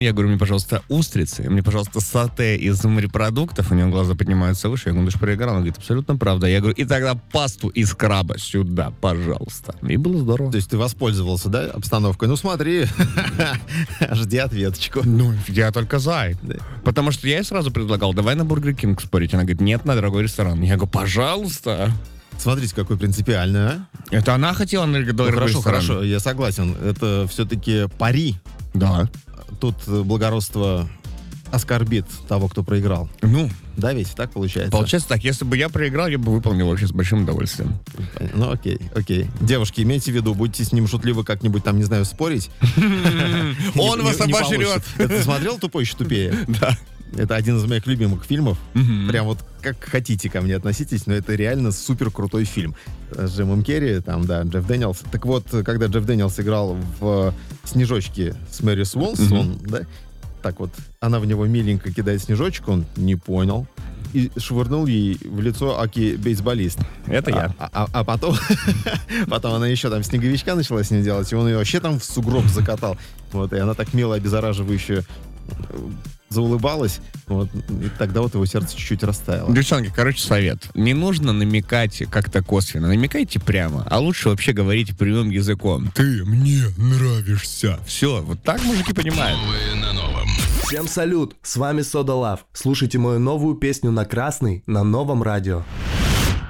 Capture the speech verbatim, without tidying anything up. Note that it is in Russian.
Я говорю, мне, пожалуйста, устрицы, мне, пожалуйста, сате из морепродуктов. У него глаза поднимаются выше. Я говорю, ты же проиграл. Он говорит, абсолютно правда. Я говорю, и тогда пасту из краба сюда, пожалуйста. И было здорово. То есть ты воспользовался, да, обстановкой? Ну смотри, жди ответочку. Ну, я только за. Потому что я ей сразу предлагал, давай на Бургер Кинг спорить. Она говорит, нет, на дорогой ресторан. Я говорю, пожалуйста. Смотрите, какой принципиальный, а? Это она хотела на дорогой Ну, хорошо, ресторан. хорошо, я согласен. Это все-таки пари. Да. Тут благородство оскорбит того, кто проиграл. Ну, Да, ведь так получается? получается так, если бы я проиграл, я бы выполнил вообще с большим удовольствием. Ну, окей, окей. Девушки, имейте в виду, будете с ним шутливо как-нибудь там, не знаю, спорить. Он вас обожрет. получится. Ты смотрел «Тупой еще тупее»? Да. Это один из моих любимых фильмов. Прям вот как хотите ко мне относитесь, но это реально супер крутой фильм. С Джимом Керри, там, да, Джефф Дэниелс. Так вот, когда Джефф Дэниелс играл в «Снежочке» с Мэри Уолсон, да, так вот, она в него миленько кидает снежочек, он не понял. И швырнул ей в лицо аки-бейсболист. Это я. А, а, а потом, потом она еще там снеговичка начала с ним делать, и он ее вообще там в сугроб закатал. Вот, и она так мило, обеззараживающе заулыбалась, вот, и тогда вот его сердце чуть-чуть растаяло. Девчонки, короче, совет. Не нужно намекать как-то косвенно. Намекайте прямо, а лучше вообще говорите прямым языком. Ты мне нравишься. Все, вот так мужики понимают. На новом. Всем салют, с вами Сода Лав. Слушайте мою новую песню на Красный на новом радио.